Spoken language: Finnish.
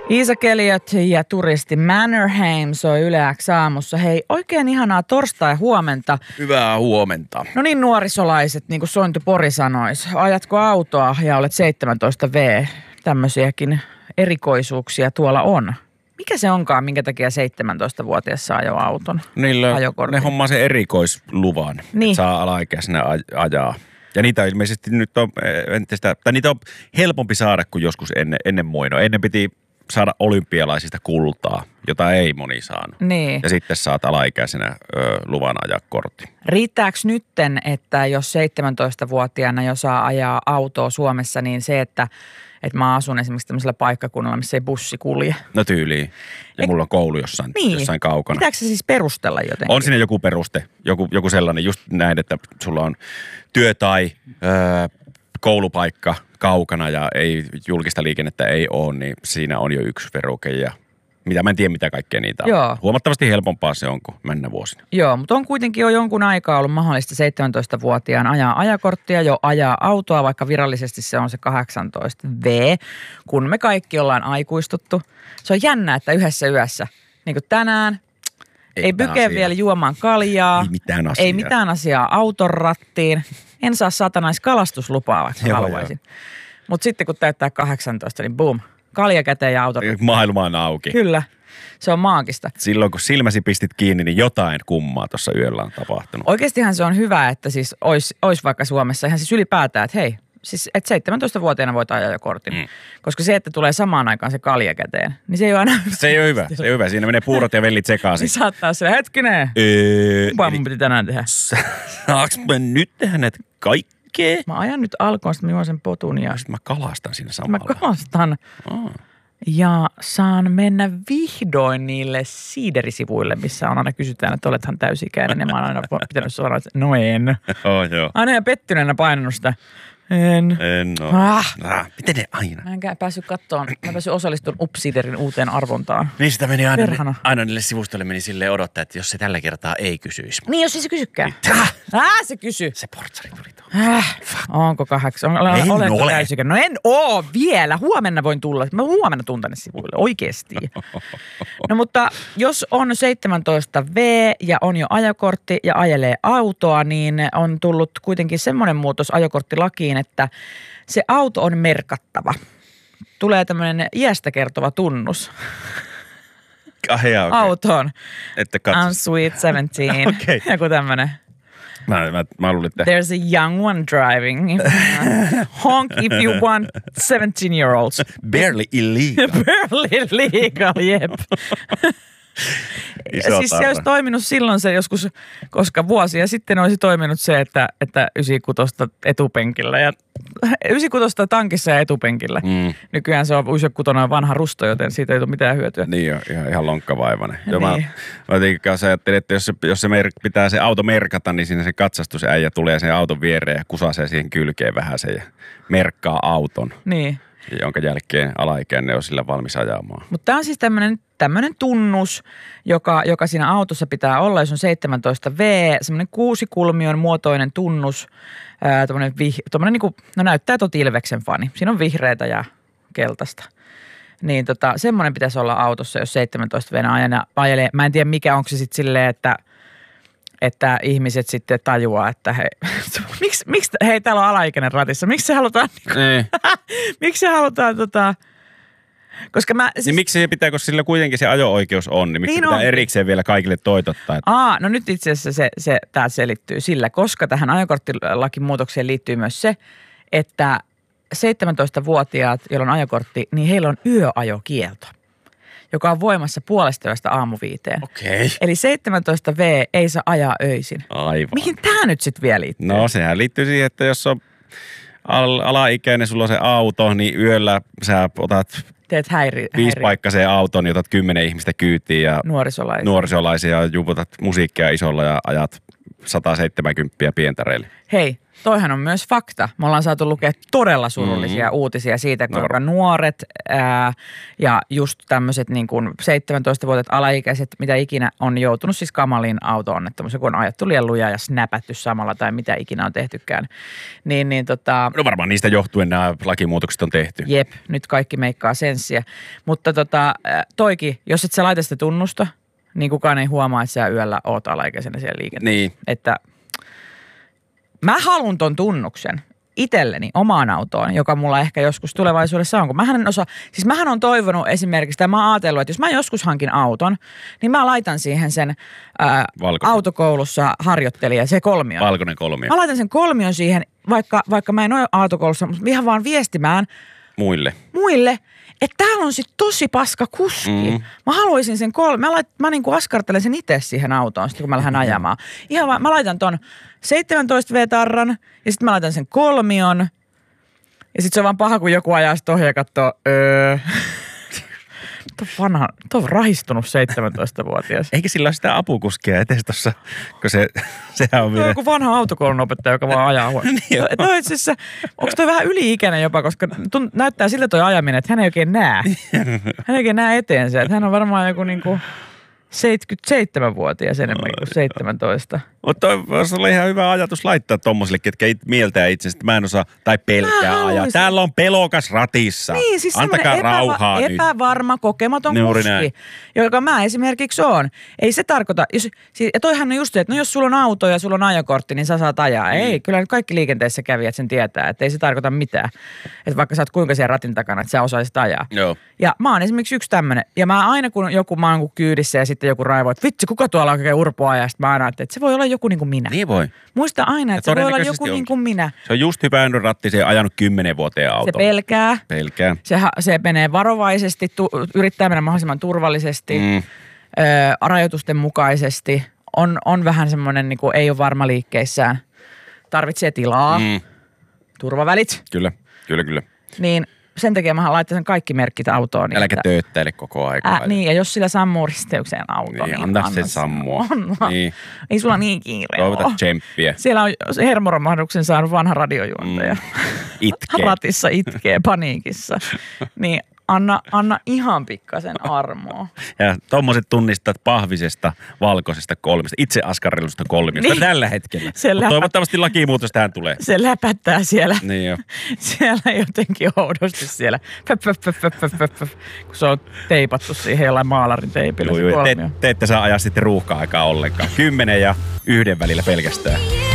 Iisa Keliot ja turisti Mannerheim soi Yle X aamussa. Hei, oikein ihanaa torstai-huomenta. Hyvää huomenta. No niin, nuorisolaiset, niin kuin Sointu Pori sanoisi. Ajatko autoa ja olet 17V? Tämmöisiäkin erikoisuuksia tuolla on. Mikä se onkaan, minkä takia 17-vuotias saa jo auton? Ne hommaa sen erikoisluvan, niin. Että saa alaikäisenä ajaa. Ja niitä ilmeisesti nyt on niitä on helpompi saada kuin joskus ennen muinoin. Ennen piti saada olympialaisista kultaa, jota ei moni saanut. Niin. Ja sitten saat alaikäisenä luvan ajaa kortti. Riittääkö nytten, että jos 17-vuotiaana jo saa ajaa autoa Suomessa, niin se, että mä asun esimerkiksi tämmöisellä paikkakunnalla, missä ei bussi kulje? No tyyliin. Ja mulla on koulu jossain kaukana. Pitääkö se siis perustella jotenkin? On siinä joku peruste, joku sellainen, just näin, että sulla on työ tai koulupaikka kaukana ja ei julkista liikennettä ei ole, niin siinä on jo yksi veruke ja mä en tiedä mitä kaikkea niitä on. Joo. Huomattavasti helpompaa se on kuin mennä vuosina. Joo, mutta on kuitenkin jo jonkun aikaa ollut mahdollista 17-vuotiaan ajaa ajakorttia, jo ajaa autoa, vaikka virallisesti se on se 18V, kun me kaikki ollaan aikuistuttu. Se on jännä, että yhdessä yössä, niin kuin tänään, ei Byke vielä juomaan kaljaa, ei mitään asiaa auton rattiin, en saa satanaiskalastuslupaa, vaikka haluaisin. Mutta sitten kun täyttää 18, niin boom, kalja käteen ja auton. Maailma on auki. Kyllä, se on maagista. Silloin kun silmäsi pistit kiinni, niin jotain kummaa tuossa yöllä on tapahtunut. Oikeastihan se on hyvä, että siis olisi vaikka Suomessa ihan siis ylipäätään, että hei, siis että 17-vuotiaana voit ajaa jo kortin. Koska se, että tulee samaan aikaan se kalja käteen, niin se ei ole aina hyvä. Se ei ole hyvä, se ei ole hyvä. Siinä menee puurot ja vellit sekaisin. Niin saattaa se, hetkinen, kumpaa mun piti tänään tehdä? Saanko mä nyt tehdä näitä kaikkea? Mä ajan nyt alkoon, sitten mä juon sen potun ja sitten mä kalastan siinä samalla. Mä kalastan. Ja saan mennä vihdoin niille siiderisivuille, missä on aina kysytään, että olethan täysikäinen. Ja mä oon aina pitänyt sanoa, että no en. Joo. Aina ja pettyneenä painanut sitä. En ole. Miten ne aina? Mä en päässyt kattoon. Mä päässyt osallistumaan Upsiderin uuteen arvontaan. Niin sitä meni aina niille sivustoille meni silleen odottaa, että jos se tällä kertaa ei kysyisi. Niin, jos ei se kysykään. Se kysy. Se portsari tuli tuolla. Onko 8? Oletko täysikäinen? No en oo vielä. Huomenna voin tulla. Mä huomenna tuun tänne sivuille. Oikeesti. No mutta jos on 17V ja on jo ajokortti ja ajelee autoa, niin on tullut kuitenkin semmoinen muutos ajokorttilakiin, että se auto on merkattava. Tulee tämmöinen iästä kertova tunnus autoon. Että katso. I'm sweet 17. Okay. Joku tämmöinen. Mä luulin, että there's a young one driving. Honk if you want 17-year-olds. Barely illegal. Barely illegal, jep. Siis se olisi toiminut silloin se joskus, koska vuosia sitten olisi toiminut se, että 96 etupenkillä ja 96 tankissa ja etupenkillä. Nykyään se on 96 vanha rusto, joten siitä ei tule mitään hyötyä. Niin jo, ihan lonkkavaivainen. Niin. Mä ajattelin, että jos se pitää se auto merkata, niin siinä se katsastusäijä tulee sen auton viereen ja kusasee siihen kylkeen vähän sen ja merkkaa auton. Niin. Jonka jälkeen alaikäinen on sillä valmis ajamaan. Mutta tämä on siis tämmöinen tunnus, joka siinä autossa pitää olla, jos on 17V, semmoinen 6-kulmion muotoinen tunnus, tommonen niinku, no näyttää tuolta Ilveksen fani. Siinä on vihreätä ja keltaista. Niin semmoinen pitäisi olla autossa, jos 17V ajelee. Mä en tiedä mikä, onko se sitten silleen, että ihmiset sitten tajuaa, että miksi hei täällä on alaikäinen ratissa, miksi se halutaan, miksi se halutaan koska niin miksi se pitää, koska sillä kuitenkin se ajo-oikeus on, niin miksi niin pitää erikseen vielä kaikille toitottaa? No nyt itse asiassa tämä selittyy sillä, koska tähän ajokorttilakimuutokseen liittyy myös se, että 17-vuotiaat, joilla on ajokortti, niin heillä on yöajokielto, joka on voimassa 4:30 aamu-5. Okei. Eli 17V ei saa ajaa öisin. Aivan. Mihin tämä nyt sitten vielä liittyy? No sehän liittyy siihen, että jos on alaikäinen, sulla on se auto, niin yöllä sä otat teet 5-paikkaiseen auton, otat 10 ihmistä kyytiin ja nuorisolaisia ja juputat musiikkia isolla ja ajat 170 pientareille. Hei, toihan on myös fakta. Me ollaan saatu lukea todella surullisia uutisia siitä, kuinka nuoret ja just tämmöiset niin kuin 17-vuotiaat alaikäiset, mitä ikinä on joutunut siis kamaliin auto-onnettomuus, kun on ajettu liian lujaa ja snäpätty samalla tai mitä ikinä on tehtykään. No varmaan niistä johtuen nämä lakimuutokset on tehty. Jep, nyt kaikki meikkaa senssiä. Mutta toikin, jos et sä laita sitä tunnusta, niin kukaan ei huomaa, että sä yöllä oot alaikäisenä siellä liikenteessä. Niin. Että mä haluun ton tunnuksen itselleni omaan autoon, joka mulla ehkä joskus tulevaisuudessa on. Kun mähän on toivonut esimerkiksi, tai mä oon ajatellut, että jos mä joskus hankin auton, niin mä laitan siihen sen autokoulussa harjoittelija, se kolmio. Valkoinen kolmio. Mä laitan sen kolmion siihen, vaikka mä en ole autokoulussa, mutta ihan vaan viestimään muille, että täällä on sit tosi paska kuski. Mä haluaisin sen mä niinku askartelen sen itse siihen autoon, sit kun mä lähden ajamaan. Ihan vaan, mä laitan ton 17 V-tarran ja sitten mä laitan sen kolmion. Ja sitten se on vaan paha, kun joku ajaa sit ohi ja katsoo, Tuo on rahistunut 17-vuotias. Eikä sillä ole sitä apukuskia etes tossa, kun sehän on vielä. Joku vanha autokoulun opettaja, joka vaan ajaa huomioon. No itse asiassa, onko toi vähän yli-ikäinen jopa, koska näyttää siltä toi ajaminen, että hän ei oikein näe. Hän ei oikein näe eteensä, että hän on varmaan joku niinku 77-vuotias enemmän kuin 17. Mutta voisi olla ihan hyvä ajatus laittaa tommosille, ketkä mieltää itsensä, että mä en osaa tai pelkää ajaa. Täällä on pelokas ratissa. Niin, siis antakaa rauhaa nyt. Epävarma, kokematon kuski, joka mä esimerkiksi oon. Ei se tarkoita, ja toihan on just se, että no jos sulla on auto ja sulla on ajokortti, niin sä saat ajaa. Ei, kyllä nyt kaikki liikenteessä kävijät sen tietää, että ei se tarkoita mitään. Että vaikka sä oot kuinka siellä ratin takana, että sä osaisit ajaa. Joo. Ja mä oon esimerkiksi yksi tämmönen. Ja mä aina kun mä oon kyydissä ja sitten joku raivoo, että vitsi, kuka tuolla on oikein urpoa ja sitten mä aina että se voi olla joku niin kuin minä. Niin voi. Muista aina, että se voi olla joku niin kuin minä. Se on just hypännyt rattiin ja ajanut 10 vuoteen autoon. Se pelkää. Pelkää. Se menee varovaisesti, yrittää mennä mahdollisimman turvallisesti, rajoitusten mukaisesti. On vähän semmoinen, niin kuin ei ole varma liikkeissään. Tarvitsee tilaa, turvavälit. Kyllä. Niin sen takia mä laittaisin kaikki merkit autoon. Äläkä tööttäile koko aika. Niin, ja jos sillä sammuu risteykseen auto, niin anna sen sammua. Niin. Ei sulla niin kiire ole. Toivota tsemppiä. Siellä on hermoromahduksen saanut vanha radiojuontaja. Itkee. Ratissa itkee paniikissa. Niin anna ihan pikkasen armoa. Ja tommoset tunnistat pahvisesta, valkoisesta kolmesta, itse askarrelusta kolmiosta niin. Tällä hetkellä. Toivottavasti lakimuutos tähän tulee. Se läpättää siellä. Niin jo. Siellä jotenkin oudosti siellä. Kun se on teipattu siihen jollain maalarin teipillä. Te ette saa ajaa sitten ruuhka-aikaa ollenkaan. 10 ja 1 välillä pelkästään.